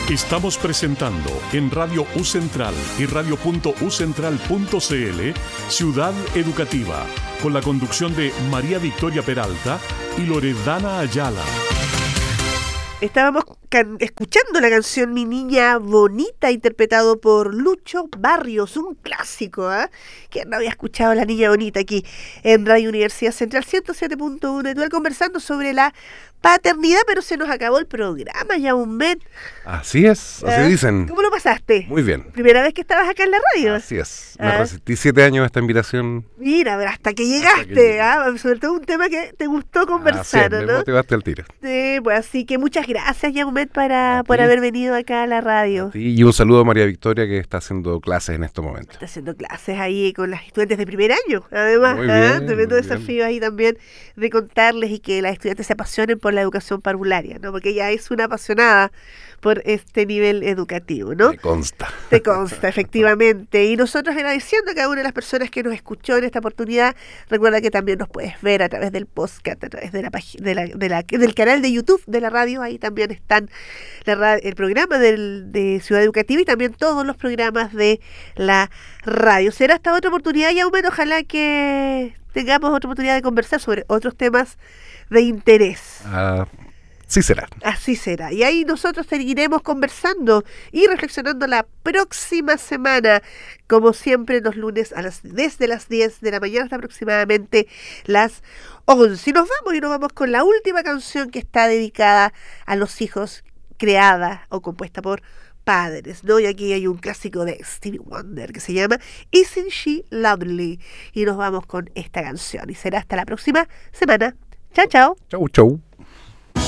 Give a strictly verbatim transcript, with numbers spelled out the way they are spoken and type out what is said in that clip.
Estamos presentando en Radio U Central y radio punto u central punto c l Ciudad Educativa, con la conducción de María Victoria Peralta y Loredana Ayala. Estábamos can- escuchando la canción Mi Niña Bonita, interpretado por Lucho Barrios, un clásico, ¿eh? ¿Quién no había escuchado La Niña Bonita aquí en Radio Universidad Central ciento siete punto uno? Estuve conversando sobre la paternidad, pero se nos acabó el programa ya un mes. Así es, así ¿Eh? dicen. ¿Cómo lo pasaste? Muy bien. Primera vez que estabas acá en la radio. Así es. Me ¿Eh? resistí siete años a esta invitación. Mira, pero hasta que llegaste, Hasta que llegué. ¿ah? Sobre todo un tema que te gustó Así conversar, es, me ¿no? motivaste al tiro. Sí, pues así que muchas gracias, Yaumet, para A por ti. haber venido acá a la radio. Sí, y un saludo a María Victoria, que está haciendo clases en estos momentos. Está haciendo clases ahí con las estudiantes de primer año, además. Muy ¿ah? bien, Tremendo muy desafío ahí también de contarles y que las estudiantes se apasionen por la educación parvularia, ¿no? Porque ella es una apasionada por este nivel educativo, ¿no? Me consta. Te consta, efectivamente. Y nosotros agradeciendo a cada una de las personas que nos escuchó en esta oportunidad. Recuerda que también nos puedes ver a través del podcast, a través de la, pagi- de la, de la del canal de YouTube de la radio. Ahí también están la ra- el programa del, de Ciudad Educativa y también todos los programas de la radio. Será hasta otra oportunidad, Yaumen. Ojalá que tengamos otra oportunidad de conversar sobre otros temas de interés. Ah, sí será. Así será. Y ahí nosotros seguiremos conversando y reflexionando la próxima semana, como siempre, los lunes a las, desde las diez de la mañana hasta aproximadamente las once. Y nos vamos y nos vamos con la última canción que está dedicada a los hijos, creada o compuesta por padres, ¿no? Y aquí hay un clásico de Stevie Wonder que se llama Isn't She Lovely. Y nos vamos con esta canción. Y será hasta la próxima semana. Chao, chao. Chau, chau.